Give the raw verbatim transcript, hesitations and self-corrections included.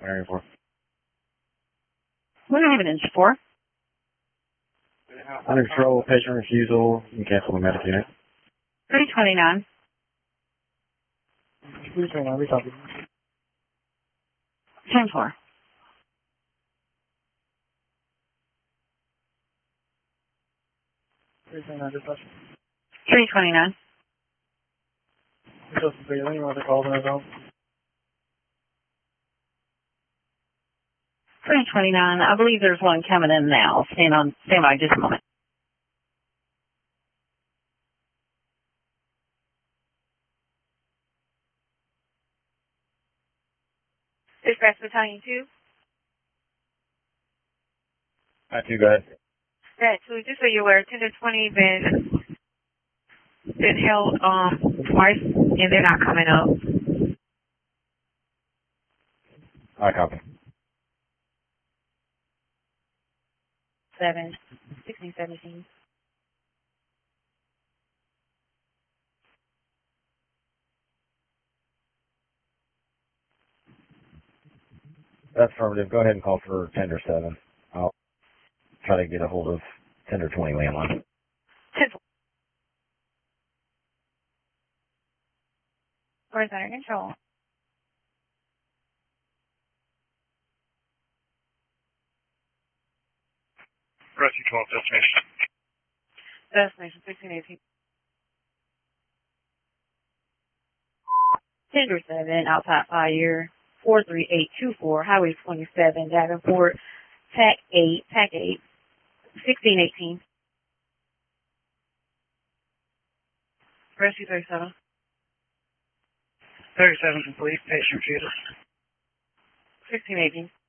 Area four. What do I have an inch for? Under control, patient refusal, you cancel the medic unit. three twenty-nine. three twenty-nine, we copy. ten four. three twenty-nine, dispatch. three twenty-nine. Just to say, any other calls in his own? three twenty-nine. I believe there's one coming in now. Stand on, stand by just a moment. Dispatch Battalion two. Not too good. Right, so just so you're aware, ten to twenty been, been held um, twice, and they're not coming up. I copy. seven, sixteen, seventeen. That's affirmative. Go ahead and call for tender seven. I'll try to get a hold of tender twenty landline. ten four. Where's under control? Rescue twelve, destination. Destination sixteen eighteen. Tender seven, outside fire, four three eight two four, Highway twenty-seven, Davenport, Pack eight, Pack eight, sixteen eighteen. Rescue thirty-seven. thirty-seven complete, patient refusal. sixteen eighteen.